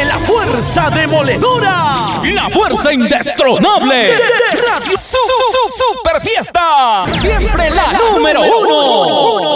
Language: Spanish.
de la fuerza demoledora, la fuerza indestronable de Radio Super Fiesta, siempre la número uno.